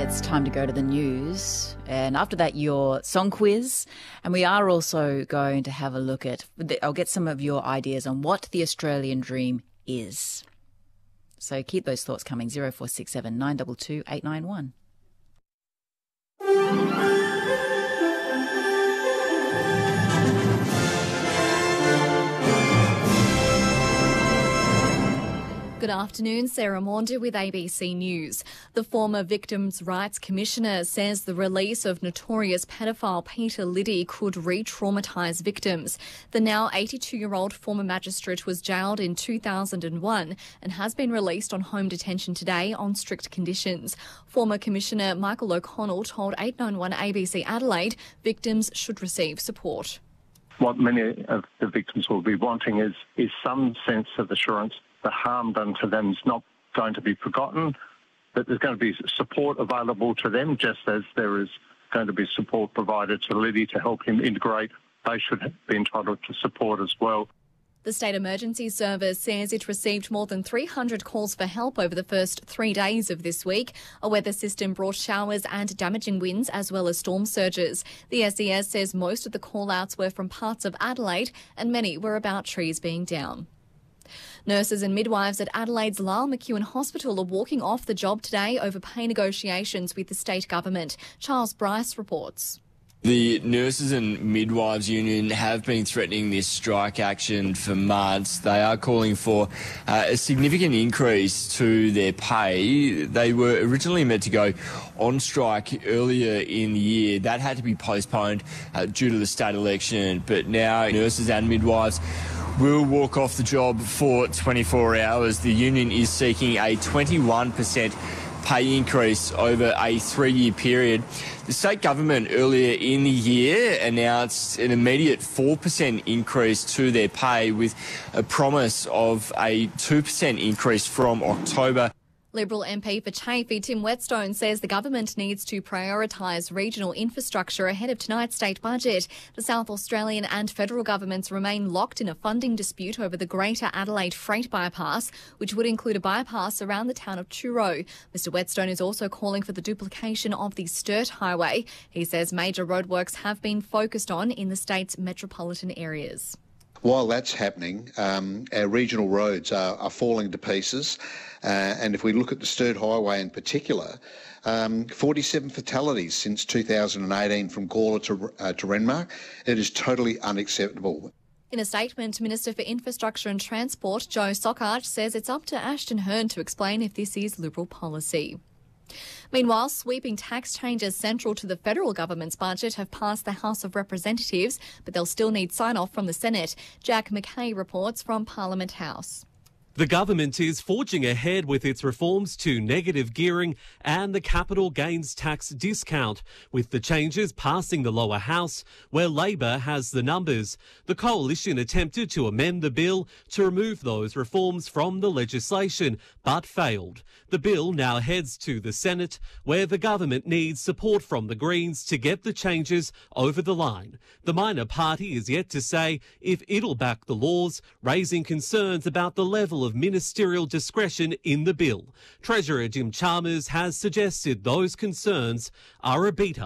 it's time to go to the news. And after that, your song quiz. And we are also going to have a look at, I'll get some of your ideas on what the Australian dream is. So keep those thoughts coming. 0467 922 891. Good afternoon, Sarah Maunder with ABC News. The former Victims' Rights Commissioner says the release of notorious pedophile Peter Liddy could re-traumatise victims. The now 82-year-old former magistrate was jailed in 2001 and has been released on home detention today on strict conditions. Former Commissioner Michael O'Connell told 891 ABC Adelaide victims should receive support. What many of the victims will be wanting is some sense of assurance the harm done to them is not going to be forgotten, that there's going to be support available to them, just as there is going to be support provided to Liddy to help him integrate. They should be entitled to support as well. The State Emergency Service says it received more than 300 calls for help over the first 3 days of this week. A weather system brought showers and damaging winds as well as storm surges. The SES says most of the call-outs were from parts of Adelaide and many were about trees being down. Nurses and midwives at Adelaide's Lyle McEwen Hospital are walking off the job today over pay negotiations with the state government. Charles Bryce reports. The Nurses and Midwives Union have been threatening this strike action for months. They are calling for a significant increase to their pay. They were originally meant to go on strike earlier in the year. That had to be postponed due to the state election. But now nurses and midwives will walk off the job for 24 hours. The union is seeking a 21% pay increase over a 3-year period. The state government earlier in the year announced an immediate 4% increase to their pay with a promise of a 2% increase from October. Liberal MP for Chafee, Tim Whetstone, says the government needs to prioritise regional infrastructure ahead of tonight's state budget. The South Australian and federal governments remain locked in a funding dispute over the Greater Adelaide Freight Bypass, which would include a bypass around the town of Truro. Mr Whetstone is also calling for the duplication of the Sturt Highway. He says major roadworks have been focused on in the state's metropolitan areas. While that's happening, our regional roads are falling to pieces. And if we look at the Sturt Highway in particular, 47 fatalities since 2018 from Gawler to Renmark. It is totally unacceptable. In a statement, Minister for Infrastructure and Transport, Joe Sockhart, says it's up to Ashton Hearn to explain if this is Liberal policy. Meanwhile, sweeping tax changes central to the federal government's budget have passed the House of Representatives, but they'll still need sign-off from the Senate. Jack McKay reports from Parliament House. The government is forging ahead with its reforms to negative gearing and the capital gains tax discount, with the changes passing the lower house, where Labor has the numbers. The coalition attempted to amend the bill to remove those reforms from the legislation, but failed. The bill now heads to the Senate, where the government needs support from the Greens to get the changes over the line. The minor party is yet to say if it'll back the laws, raising concerns about the level of ministerial discretion in the bill. Treasurer Jim Chalmers has suggested those concerns are a beat-up.